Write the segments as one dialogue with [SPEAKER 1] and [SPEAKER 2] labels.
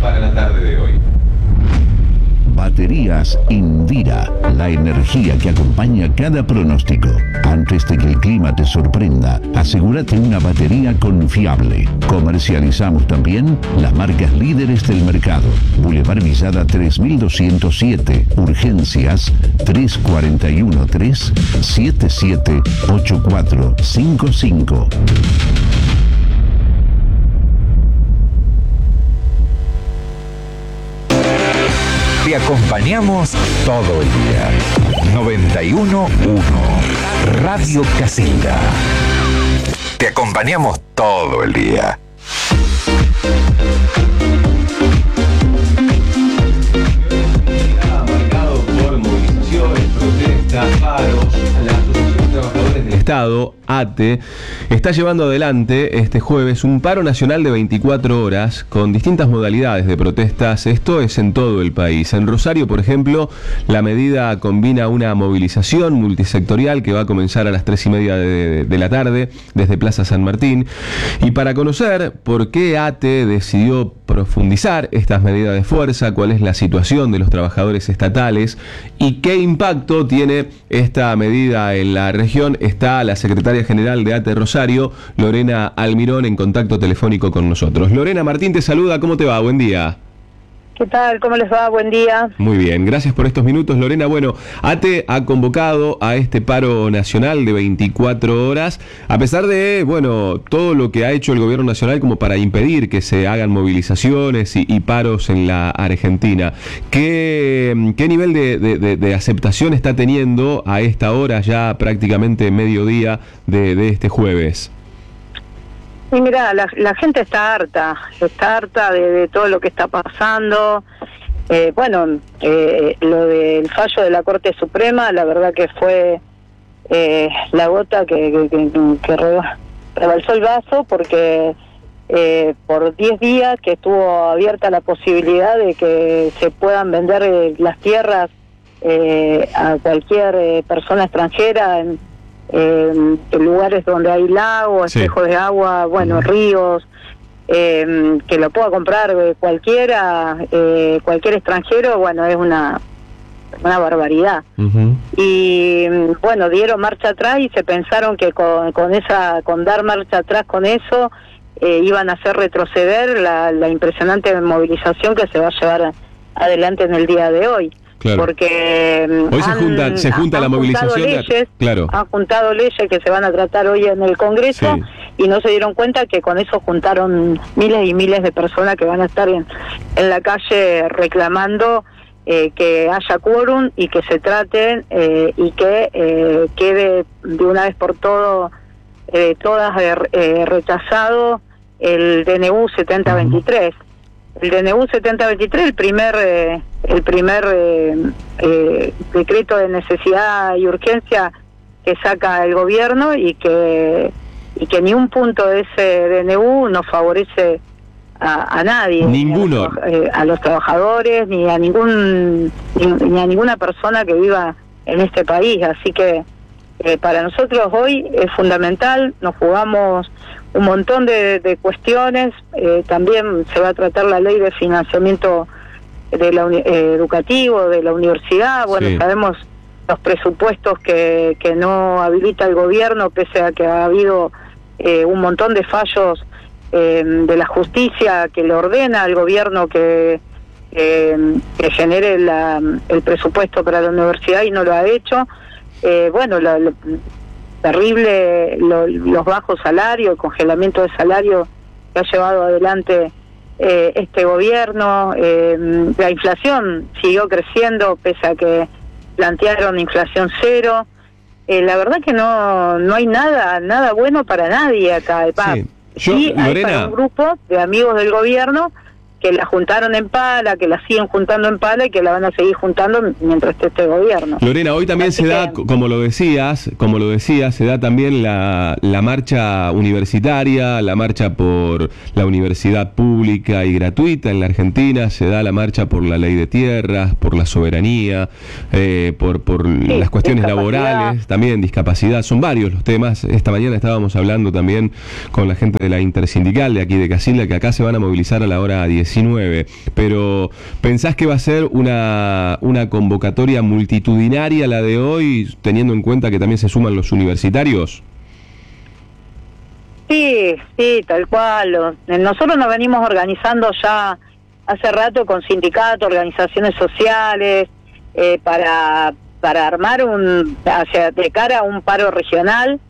[SPEAKER 1] para la tarde de hoy.
[SPEAKER 2] Baterías Indira, la energía que acompaña cada pronóstico. Antes de que el clima te sorprenda, asegúrate una batería confiable. Comercializamos también las marcas líderes del mercado. Boulevard Villada 3207, Urgencias 3413-778455.
[SPEAKER 3] Te acompañamos todo el día. 91.1 Radio Casilla. Te acompañamos todo el día.
[SPEAKER 1] Marcado por movilizaciones, protestas, paros, la Asociación de Trabajadores del Estado, ATE, está llevando adelante este jueves un paro nacional de 24 horas con distintas modalidades de protestas. Esto es en todo el país. En Rosario, por ejemplo, la medida combina una movilización multisectorial que va a comenzar a las 3:30 de la tarde desde Plaza San Martín. Y para conocer por qué ATE decidió profundizar estas medidas de fuerza, cuál es la situación de los trabajadores estatales y qué impacto tiene esta medida en la región, está la secretaria general de ATE Rosario, Lorena Almirón, en contacto telefónico con nosotros. Lorena, Martín te saluda, ¿cómo te va? Buen día.
[SPEAKER 4] ¿Qué tal? ¿Cómo les va? Buen día.
[SPEAKER 1] Muy bien, gracias por estos minutos, Lorena. Bueno, ATE ha convocado a este paro nacional de 24 horas, a pesar de, bueno, todo lo que ha hecho el gobierno nacional como para impedir que se hagan movilizaciones y paros en la Argentina. ¿Qué nivel de aceptación está teniendo a esta hora, ya prácticamente mediodía de este jueves?
[SPEAKER 4] Y mira, la gente está harta de todo lo que está pasando. Lo del fallo de la Corte Suprema, la verdad que fue la gota que rebalsó el vaso, porque por 10 días que estuvo abierta la posibilidad de que se puedan vender las tierras a cualquier persona extranjera en lugares donde hay lagos,
[SPEAKER 1] sí,
[SPEAKER 4] espejos de agua, ríos, que lo pueda comprar cualquier extranjero, es una barbaridad.
[SPEAKER 1] Uh-huh.
[SPEAKER 4] Y dieron marcha atrás y se pensaron que con dar marcha atrás con eso iban a hacer retroceder la impresionante movilización que se va a llevar adelante en el día de hoy.
[SPEAKER 1] Claro.
[SPEAKER 4] Porque
[SPEAKER 1] hoy se junta la movilización.
[SPEAKER 4] Han juntado leyes que se van a tratar hoy en el Congreso,
[SPEAKER 1] sí,
[SPEAKER 4] y no se dieron cuenta que con eso juntaron miles y miles de personas que van a estar en la calle reclamando que haya quórum y que se traten y que quede de una vez por todas rechazado el DNU 7023. El DNU 7023, el primer decreto de necesidad y urgencia que saca el gobierno, y que ni un punto de ese DNU nos favorece a nadie,
[SPEAKER 1] ninguno,
[SPEAKER 4] a los trabajadores, ni a ninguna persona que viva en este país. Así que para nosotros hoy es fundamental. Nos jugamos un montón de cuestiones. También se va a tratar la ley de financiamiento educativo de la universidad.
[SPEAKER 1] Sí.
[SPEAKER 4] Sabemos los presupuestos que no habilita el gobierno, pese a que ha habido un montón de fallos de la justicia que le ordena al gobierno que genere el presupuesto para la universidad, y no lo ha hecho. Terrible los bajos salarios, el congelamiento de salario que ha llevado adelante este gobierno. La inflación siguió creciendo pese a que plantearon inflación cero. La verdad que no hay nada bueno para nadie acá.
[SPEAKER 1] Sí.
[SPEAKER 4] Hay
[SPEAKER 1] Lorena,
[SPEAKER 4] para un grupo de amigos del gobierno que la juntaron en pala, que la siguen juntando en pala y que la van a seguir juntando mientras esté este gobierno.
[SPEAKER 1] Lorena, hoy también se da, como lo decías, se da también la marcha universitaria, la marcha por la universidad pública y gratuita en la Argentina, se da la marcha por la ley de tierras, por la soberanía, por las cuestiones laborales, también discapacidad, son varios los temas. Esta mañana estábamos hablando también con la gente de la intersindical de aquí de Casilda, que acá se van a movilizar a la hora 19 COVID-19, pero ¿pensás que va a ser una convocatoria multitudinaria la de hoy, teniendo en cuenta que también se suman los universitarios?
[SPEAKER 4] Sí, tal cual. Nosotros nos venimos organizando ya hace rato con sindicatos, organizaciones sociales, para armar de cara a un paro regional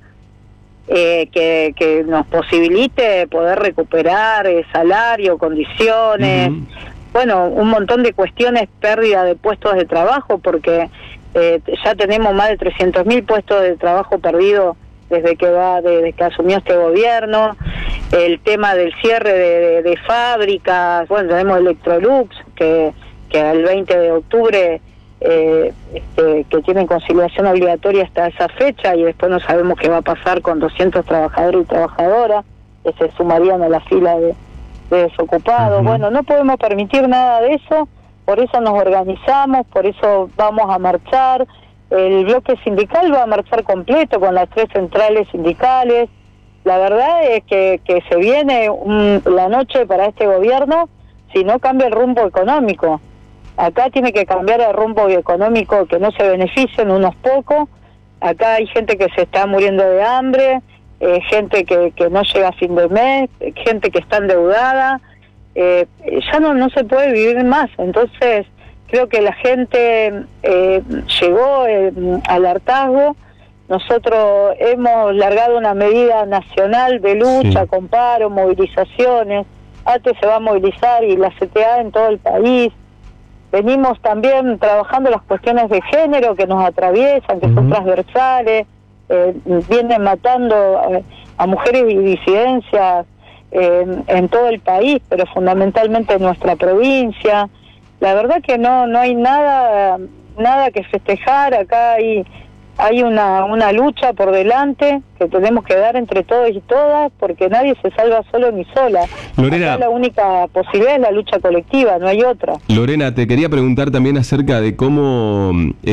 [SPEAKER 4] que nos posibilite poder recuperar salario, condiciones, bueno, un montón de cuestiones, pérdida de puestos de trabajo, porque ya tenemos más de 300.000 puestos de trabajo perdidos desde que asumió este gobierno. El tema del cierre de fábricas, bueno, tenemos Electrolux, que el 20 de octubre, que tienen conciliación obligatoria hasta esa fecha, y después no sabemos qué va a pasar con 200 trabajadores y trabajadoras que se sumarían a la fila de desocupados. Bueno, no podemos permitir nada de eso, por eso nos organizamos, por eso vamos a marchar. El bloque sindical va a marchar completo con las 3 centrales sindicales. La verdad es que se viene la noche para este gobierno si no cambia el rumbo económico. Acá tiene que cambiar el rumbo económico, que no se beneficien unos pocos. Acá hay gente que se está muriendo de hambre, gente que no llega a fin de mes, gente que está endeudada. Ya no se puede vivir más. Entonces creo que la gente llegó al hartazgo. Nosotros hemos largado una medida nacional de lucha, con paro, movilizaciones. ATE se va a movilizar y la CTA en todo el país. Venimos también trabajando las cuestiones de género que nos atraviesan, que son transversales, vienen matando a mujeres y disidencias en todo el país, pero fundamentalmente en nuestra provincia. La verdad que no hay nada que festejar. Acá hay una lucha por delante que tenemos que dar entre todos y todas, porque nadie se salva solo ni sola.
[SPEAKER 1] Lorena,
[SPEAKER 4] acá la única posibilidad es la lucha colectiva, no hay otra.
[SPEAKER 1] Lorena, te quería preguntar también acerca de cómo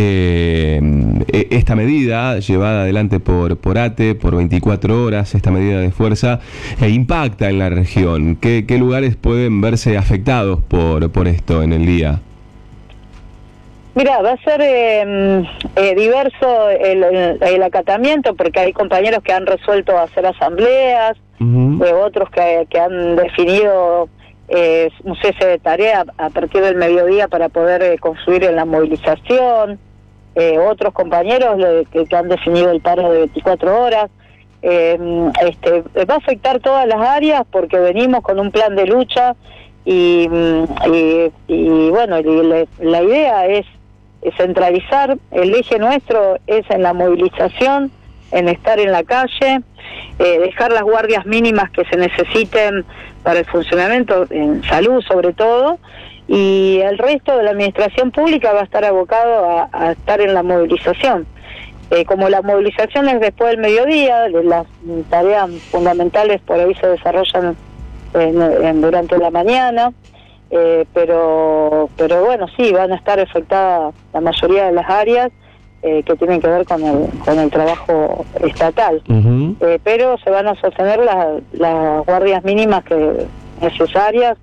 [SPEAKER 1] esta medida llevada adelante por ATE, por 24 horas, esta medida de fuerza, impacta en la región. ¿Qué lugares pueden verse afectados por esto en el día?
[SPEAKER 4] Mira, va a ser diverso el acatamiento, porque hay compañeros que han resuelto hacer asambleas, otros que han definido un cese de tarea a partir del mediodía para poder confluir en la movilización, otros compañeros que han definido el paro de 24 horas. Va a afectar todas las áreas porque venimos con un plan de lucha y bueno, la idea es centralizar. El eje nuestro es en la movilización, en estar en la calle, dejar las guardias mínimas que se necesiten para el funcionamiento, en salud sobre todo, y el resto de la administración pública va a estar abocado a estar en la movilización. Como la movilización es después del mediodía, las tareas fundamentales por ahí se desarrollan durante la mañana. Pero bueno, sí, van a estar afectadas la mayoría de las áreas que tienen que ver con el trabajo estatal, pero se van a sostener las guardias mínimas necesarias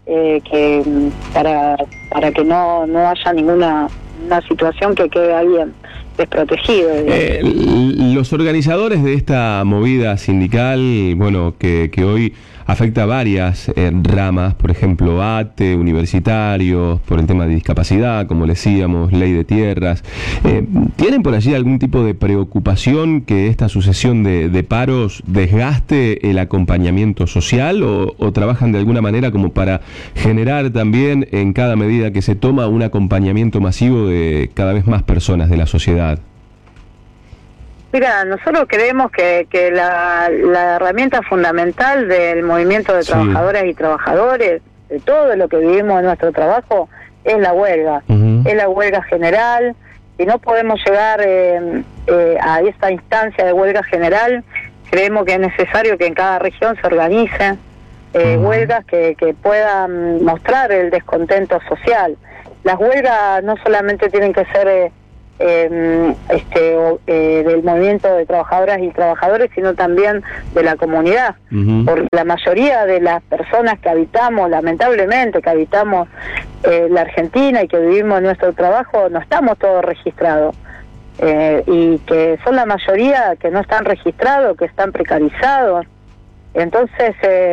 [SPEAKER 4] para que no haya ninguna situación que quede alguien desprotegido.
[SPEAKER 1] Los organizadores de esta movida sindical, bueno, que hoy afecta a varias ramas, por ejemplo, ATE, universitarios, por el tema de discapacidad, como decíamos, ley de tierras, ¿tienen por allí algún tipo de preocupación que esta sucesión de paros desgaste el acompañamiento social o trabajan de alguna manera como para generar también en cada medida que se toma un acompañamiento masivo de cada vez más personas de la sociedad?
[SPEAKER 4] Mira, nosotros creemos que la herramienta fundamental del movimiento de trabajadoras y trabajadores, de todo lo que vivimos en nuestro trabajo, es la huelga. Es la huelga general. Si no podemos llegar a esta instancia de huelga general, creemos que es necesario que en cada región se organicen huelgas que puedan mostrar el descontento social. Las huelgas no solamente tienen que ser del movimiento de trabajadoras y trabajadores, sino también de la comunidad, porque la mayoría de las personas que habitamos, lamentablemente, que habitamos la Argentina y que vivimos nuestro trabajo, no estamos todos registrados, y que son la mayoría que no están registrados, que están precarizados. Entonces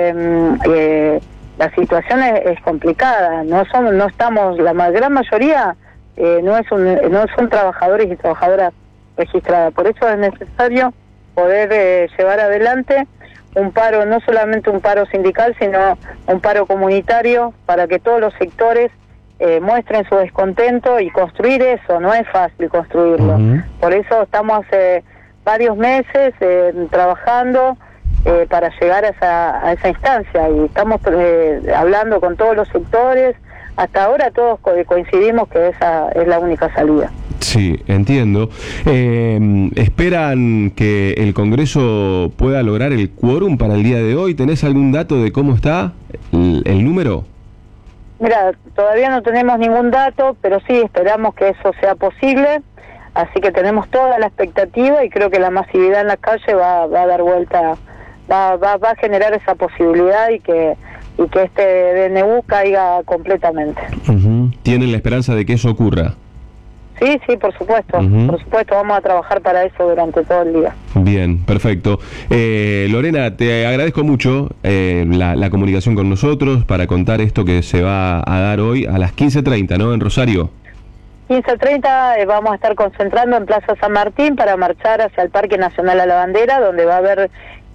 [SPEAKER 4] la situación es complicada, no estamos, la gran mayoría no son trabajadores y trabajadoras registradas. Por eso es necesario poder llevar adelante un paro, no solamente un paro sindical, sino un paro comunitario, para que todos los sectores muestren su descontento, y construir eso no es fácil construirlo. Por eso estamos hace varios meses trabajando para llegar a esa instancia, y estamos hablando con todos los sectores. Hasta ahora todos coincidimos que esa es la única salida.
[SPEAKER 1] Sí, entiendo. ¿Esperan que el Congreso pueda lograr el quórum para el día de hoy? ¿Tenés algún dato de cómo está el número?
[SPEAKER 4] Mira, todavía no tenemos ningún dato, pero sí esperamos que eso sea posible. Así que tenemos toda la expectativa, y creo que la masividad en la calle va a dar vuelta, va a generar esa posibilidad, y que este DNU caiga completamente.
[SPEAKER 1] ¿Tienen la esperanza de que eso ocurra?
[SPEAKER 4] Sí, por supuesto, vamos a trabajar para eso durante todo el día.
[SPEAKER 1] Bien, perfecto. Lorena, te agradezco mucho la comunicación con nosotros para contar esto que se va a dar hoy a las 15:30, ¿no? En Rosario.
[SPEAKER 4] 15:30 vamos a estar concentrando en Plaza San Martín para marchar hacia el Parque Nacional a la Bandera, donde va a haber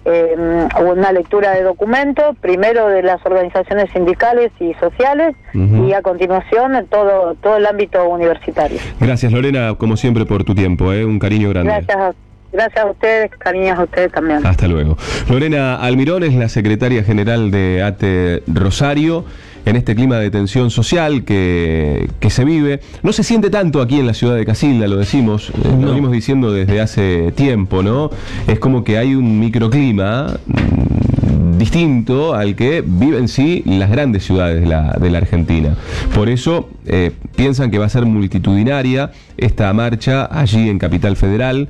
[SPEAKER 4] una lectura de documentos, primero de las organizaciones sindicales y sociales, y a continuación todo el ámbito universitario.
[SPEAKER 1] Gracias, Lorena, como siempre, por tu tiempo, un cariño grande.
[SPEAKER 4] Gracias a ustedes, cariños a ustedes también.
[SPEAKER 1] Hasta luego. Lorena Almirón es la secretaria general de ATE Rosario. En este clima de tensión social que se vive, no se siente tanto aquí en la ciudad de Casilda, lo decimos, lo venimos diciendo desde hace tiempo, ¿no? Es como que hay un microclima distinto al que viven sí las grandes ciudades de la Argentina. Por eso piensan que va a ser multitudinaria esta marcha allí en Capital Federal.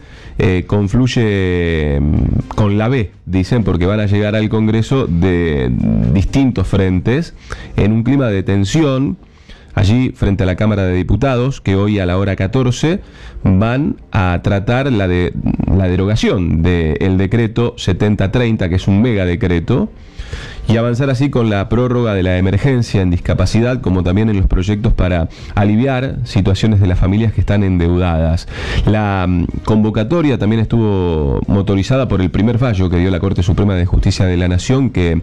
[SPEAKER 1] Confluye con la B, dicen, porque van a llegar al Congreso de distintos frentes en un clima de tensión allí frente a la Cámara de Diputados, que hoy a la hora 14 van a tratar la derogación del decreto 7030, que es un mega decreto, y avanzar así con la prórroga de la emergencia en discapacidad, como también en los proyectos para aliviar situaciones de las familias que están endeudadas. La convocatoria también estuvo motorizada por el primer fallo que dio la Corte Suprema de Justicia de la Nación, que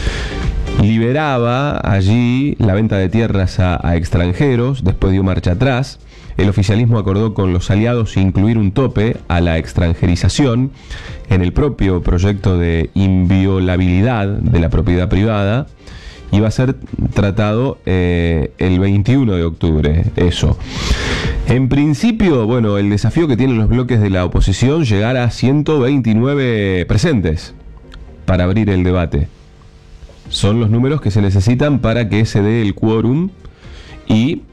[SPEAKER 1] liberaba allí la venta de tierras a extranjeros. Después dio marcha atrás. El oficialismo acordó con los aliados incluir un tope a la extranjerización en el propio proyecto de inviolabilidad de la propiedad privada, y va a ser tratado el 21 de octubre, eso. En principio, bueno, el desafío que tienen los bloques de la oposición, llegar a 129 presentes para abrir el debate. Son los números que se necesitan para que se dé el quórum y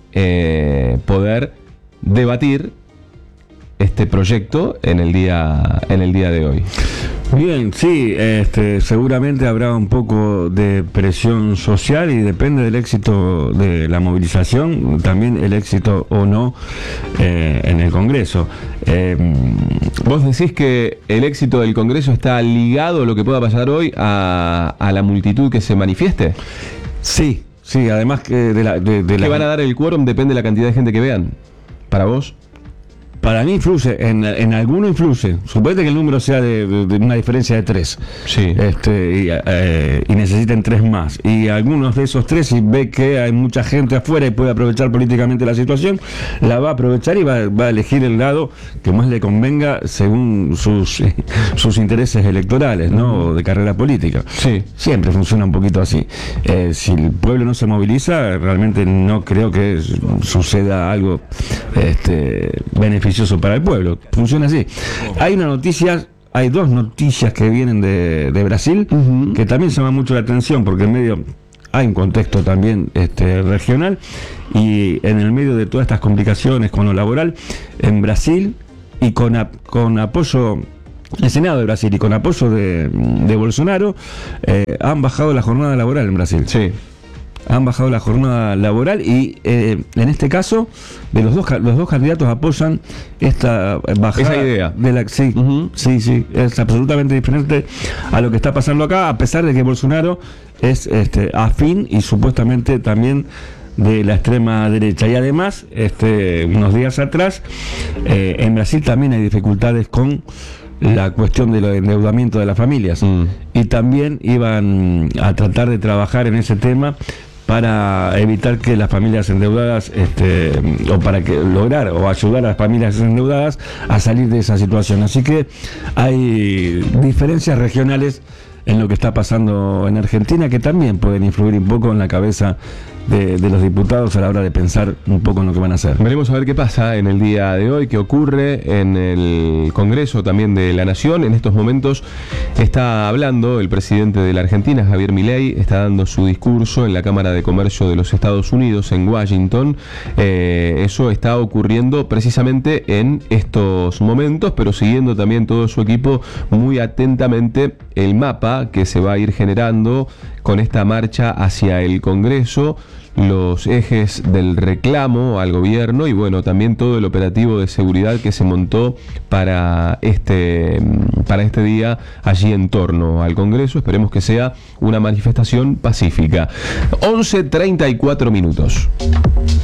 [SPEAKER 1] poder debatir este proyecto en el día de hoy.
[SPEAKER 5] Bien, sí, seguramente habrá un poco de presión social, y depende del éxito de la movilización, también el éxito o no en el Congreso.
[SPEAKER 1] ¿Vos decís que el éxito del Congreso está ligado a lo que pueda pasar hoy a la multitud que se manifieste?
[SPEAKER 5] Sí, además que
[SPEAKER 1] ¿Que van a dar el quórum depende de la cantidad de gente que vean? ¿Para vos?
[SPEAKER 5] Para mí influye, en alguno influye. Suponete que el número sea de una diferencia de 3.
[SPEAKER 1] Sí.
[SPEAKER 5] Y necesiten 3 más. Y algunos de esos 3, si ve que hay mucha gente afuera y puede aprovechar políticamente la situación, la va a aprovechar y va a elegir el lado que más le convenga según sus intereses electorales, ¿no? O de carrera política.
[SPEAKER 1] Sí.
[SPEAKER 5] Siempre funciona un poquito así. Si el pueblo no se moviliza, realmente no creo que suceda algo beneficioso para el pueblo. Funciona así. Hay dos noticias que vienen de Brasil, que también llaman mucho la atención, porque en medio hay un contexto también regional, y en el medio de todas estas complicaciones con lo laboral, en Brasil, y con apoyo, el Senado de Brasil, y con apoyo de Bolsonaro, han bajado la jornada laboral en Brasil.
[SPEAKER 1] Sí.
[SPEAKER 5] Han bajado la jornada laboral, y en este caso los dos candidatos apoyan esta bajada.
[SPEAKER 1] Esa idea.
[SPEAKER 5] Sí, sí, es absolutamente diferente a lo que está pasando acá, a pesar de que Bolsonaro es afín y supuestamente también de la extrema derecha. Y además, unos días atrás, en Brasil también hay dificultades con la cuestión del endeudamiento de las familias, y también iban a tratar de trabajar en ese tema para evitar que las familias endeudadas, o para que lograr o ayudar a las familias endeudadas a salir de esa situación. Así que hay diferencias regionales en lo que está pasando en Argentina, que también pueden influir un poco en la cabeza de los diputados a la hora de pensar un poco en lo que van a hacer.
[SPEAKER 1] Veremos a ver qué pasa en el día de hoy, qué ocurre en el Congreso también de la Nación. En estos momentos está hablando el presidente de la Argentina, Javier Milei, está dando su discurso en la Cámara de Comercio de los Estados Unidos en Washington. Eso está ocurriendo precisamente en estos momentos, pero siguiendo también todo su equipo muy atentamente el mapa que se va a ir generando con esta marcha hacia el Congreso, los ejes del reclamo al gobierno y bueno, también todo el operativo de seguridad que se montó para este día allí en torno al Congreso. Esperemos que sea una manifestación pacífica. 11:34 minutos.